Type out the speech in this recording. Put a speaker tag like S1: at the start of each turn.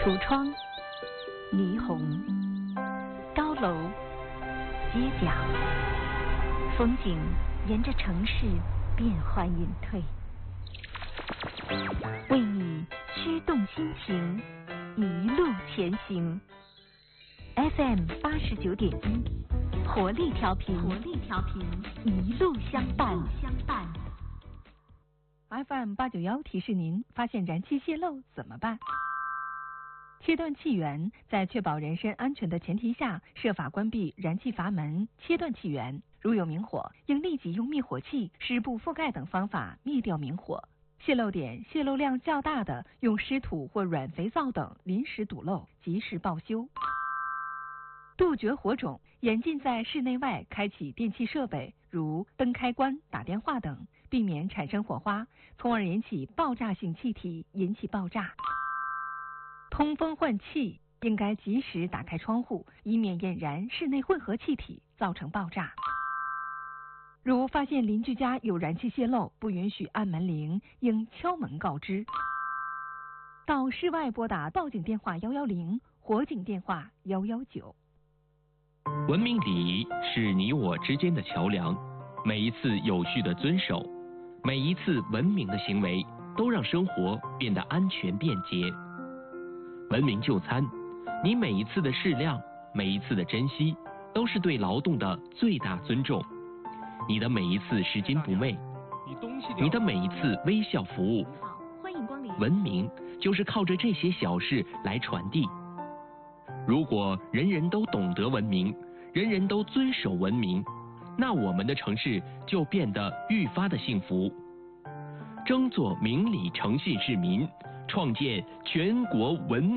S1: 橱窗、霓虹、高楼、街角，风景沿着城市变幻隐退，为你驱动心情，一路前行。FM 89.1，活力调频，一路相伴。
S2: FM 891提示您：发现燃气泄漏怎么办？切断气源，在确保人身安全的前提下，设法关闭燃气阀门，切断气源。如有明火，应立即用灭火器、湿布覆盖等方法灭掉明火。泄漏点、泄漏量较大的，用湿土或软肥皂等临时堵漏，及时报修。杜绝火种，严禁在室内外开启电气设备，如灯开关、打电话等，避免产生火花，从而引起爆炸性气体，引起爆炸。通风换气，应该及时打开窗户，以免引燃室内混合气体，造成爆炸。如发现邻居家有燃气泄漏，不允许按门铃，应敲门告知。到室外拨打报警电话110，火警电话119。
S3: 文明礼仪是你我之间的桥梁，每一次有序的遵守，每一次文明的行为，都让生活变得安全便捷。文明就餐，你每一次的适量，每一次的珍惜，都是对劳动的最大尊重。你的每一次拾金不昧，你的每一次微笑服务，
S1: 欢迎光临。
S3: 文明就是靠着这些小事来传递。如果人人都懂得文明，人人都遵守文明，那我们的城市就变得愈发的幸福。争做明理诚信市民，创建全国文明